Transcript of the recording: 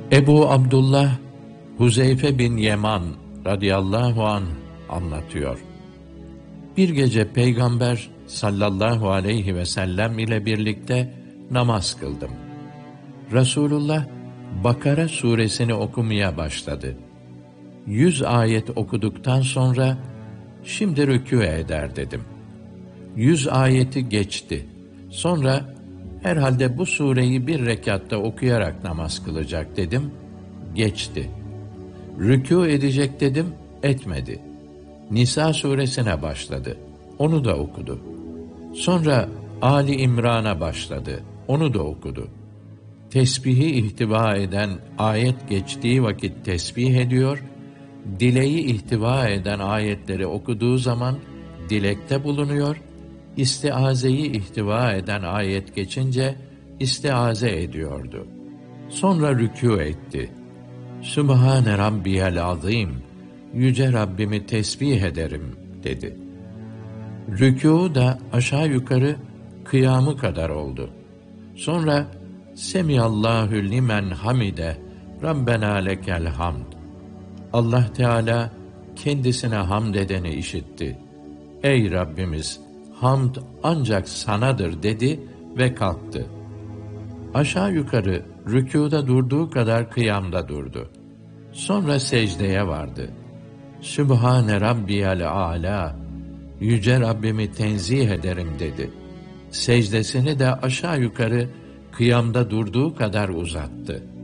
Ebu Abdullah Huzeyfe bin Yeman radıyallahu anh anlatıyor. Bir gece Peygamber sallallahu aleyhi ve sellem ile birlikte namaz kıldım. Resulullah Bakara suresini okumaya başladı. 100 ayet okuduktan sonra şimdi rükû eder dedim. 100 ayeti geçti. Sonra herhalde bu sureyi bir rekatta okuyarak namaz kılacak dedim. Geçti. Rükû edecek dedim, etmedi. Nisa suresine başladı. Onu da okudu. Sonra Ali İmran'a başladı. Onu da okudu. Tesbihi ihtiva eden ayet geçtiği vakit tesbih ediyor, dileği ihtiva eden ayetleri okuduğu zaman dilekte bulunuyor, istiazeyi ihtiva eden ayet geçince istiaze ediyordu. Sonra rükû etti. Sübhane Rabbiyel Azim, Yüce Rabbimi tesbih ederim dedi. Rükû da aşağı yukarı kıyamı kadar oldu. Sonra Semiyallahu limen hamide, Rabbena lekel hamd. Allah Teala kendisine hamd edeni işitti. Ey Rabbimiz, hamd ancak sanadır dedi ve kalktı. Aşağı yukarı rükûda durduğu kadar kıyamda durdu. Sonra secdeye vardı. Sübhane Rabbiyel âlâ, Yüce Rabbimi tenzih ederim dedi. Secdesini de aşağı yukarı kıyamda durduğu kadar uzattı.